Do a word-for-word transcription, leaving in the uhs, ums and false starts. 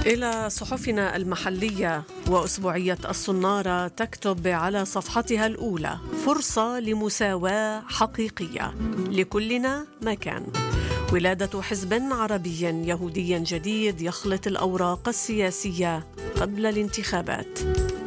إلى صحفنا المحلية. وأسبوعية الصنارة تكتب على صفحتها الأولى: فرصة لمساواة حقيقية، لكلنا مكان. ولادة حزب عربي يهودي جديد يخلط الأوراق السياسية قبل الانتخابات.